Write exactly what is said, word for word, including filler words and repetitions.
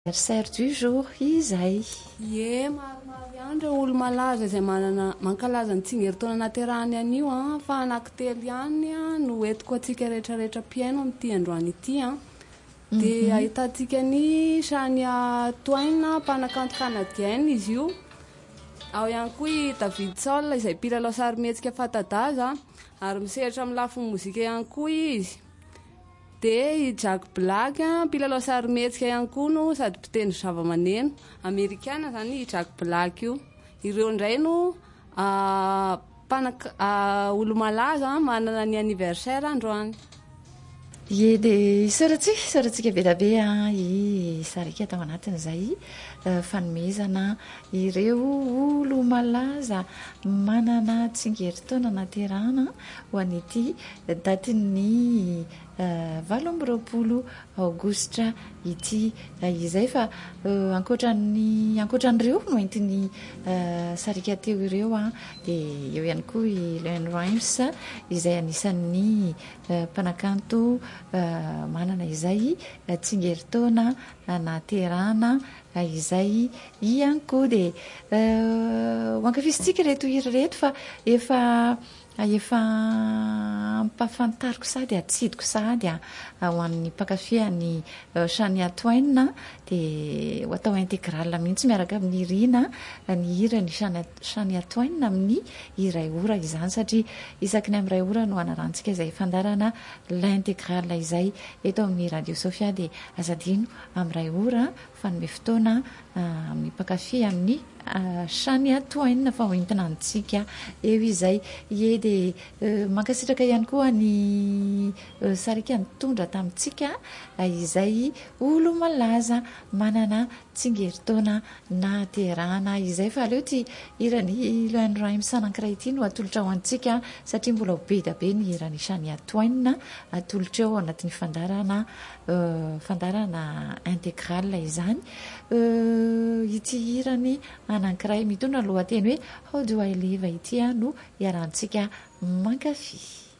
Anniversaire du jour izay. Ie, maromaro ihany ireo olo malaza izay manana mankalaza ny tsingeritaona nahaterahany an'io a, fa anankitelo ihany a no entiko antsika rehetrarehetra mpiaino amin'ity androany ity a. Dia ahitantsika ny Shania Twain, mpanakanto canadienne izy io. Ao ihany koa i David Soul izay mpilalao sarimihetsika fanta-daza ary misehatra amin'ny lafiny mozika ihany koa izy. Dia i Jack Black mpilalao sarimihetsika ihany koa no sady mpitendry zava-maneno amerikana zany i Jack Black io. Ireo indray no uh, panak- uh, olo malaza manana ny anniversaire androany. Ie dia isaorantsika isaorantsika be da be a i sarika tao anatin'izay uh, fanomezana ireo olo malaza manana tsingeritaona naterahana ho an'ity datin'ny uh, valo amby roapolo aogositra ity uh, izay fa uh, ankoatran'ny ankoatran'ireo no entiny uh, sarika teo ireo a dia eo ihany koa i Leanne Rimes izay anisan'ny uh, mpanakanto Uh, manana izay uh, tsingeritaona uh, naterahana uh, izay ihany koa dia uh, hoankafizitsika reto hira reto fa efa efa ampafantariko sady atsidiko sady a ho an'ny mpankafy ny Shania Twain dia ho atao intégrale mihitsy miaraka amin'ny rina ny hira ny Shania Twain amin'ny iray ora izany satria isaky ny amin'ny iray ora no anarantsika izay fandarana l'intégrale izay eto amin'ny Radio Sofia dia azadino amin'ny iray ora fanome fotoana amin'ny mpankafy amin'ny Uh, Shania Twain fa hoentina antsika eo izay ie dia uh, mankasitraka ihany koa ny uh, sarika nitondra tamintsika uh, izay olo malaza manana tsingeritaona naterahana izay fa aleo ty irany Leanne Rimes anankiray ity no atolotra ao antsika satria mbola ho be da be ny irany Shania Twain atolotra ao anatin'ny fandarana uh, fandarana intégrale izany uh, ity irany anankiray mitondra lohateny hoe How do I live ity no iarantsika mankafy.